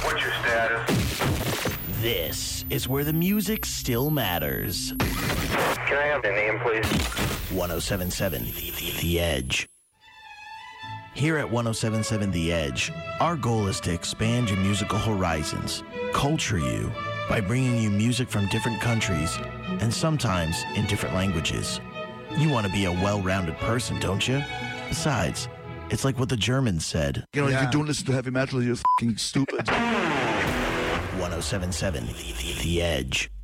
What's your status? This is where the music still matters. Can I have the name, please? 1077 The Edge. Here at 1077 The Edge, our goal is to expand your musical horizons, culture you, by bringing you music from different countries and sometimes in different languages. You want to be a well-rounded person, don't you? Besides, it's like what the Germans said. You know, if you don't listen to heavy metal, you're fucking stupid. 1077 The Edge.